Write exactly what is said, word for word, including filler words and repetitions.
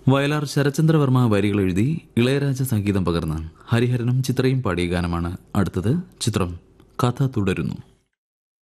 വയലാർ ശരചന്ദ്രവർമ്മ വരികൾ എഴുതി ഇളയരാജ സംഗീതം പകർന്ന് ഹരിഹരനും ചിത്രയും പാടിയ ഗാനമാണ് അടുത്തത്. ചിത്രം കഥ തുടരുന്നു.